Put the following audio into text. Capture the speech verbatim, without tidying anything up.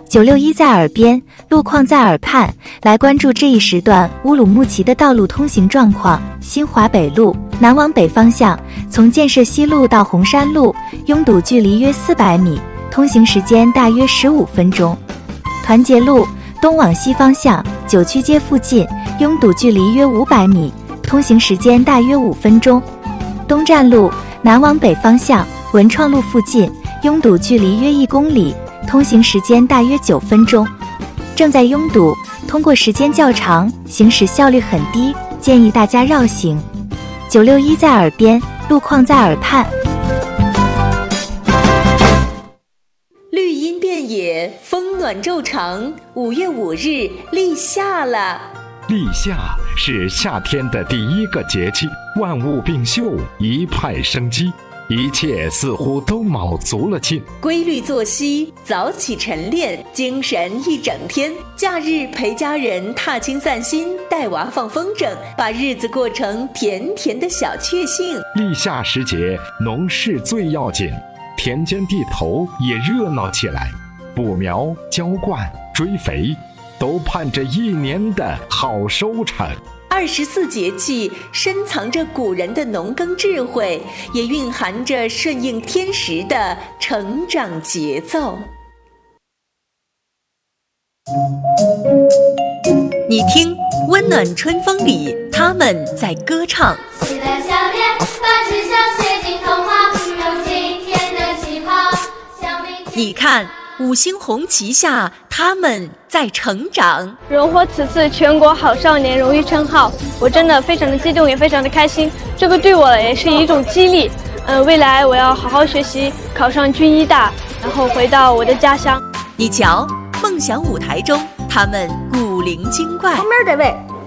九六一在耳边，路况在耳畔。来关注这一时段乌鲁木齐的道路通行状况。新华北路南往北方向，从建设西路到红山路，拥堵距离约四百米，通行时间大约十五分钟。团结路东往西方向，九曲街附近，拥堵距离约五百米，通行时间大约五分钟。东站路南往北方向，文创路附近，拥堵距离约一公里，通行时间大约九分钟。正在拥堵，通过时间较长，行驶效率很低，建议大家绕行。九六一在耳边，路况在耳畔。 绿荫遍野，风暖昼长。五月五日，立夏了。 立夏是夏天的第一个节气，万物并秀，一派生机，一切似乎都卯足了劲。 规律作息，早起晨练，精神一整天。假日陪家人踏青散心，带娃放风筝，把日子过成甜甜的小确幸。 立夏时节，农事最要紧，田间地头也热闹起来，补苗、浇灌、追肥，都盼着一年的好收成。 二十四节气深藏着古人的农耕智慧，也蕴含着顺应天时的成长节奏。你听，温暖春风里，他们在歌唱。 期待夏天，把志向写进童话，有今天的起跑。 你看，五星红旗下，他们在成长。 荣获此次全国好少年荣誉称号，我真的非常的激动，也非常的开心。这个对我也是一种激励。嗯，未来我要好好学习，考上军医大，然后回到我的家乡。 你瞧，梦想舞台中，他们古灵精怪。 旁边这位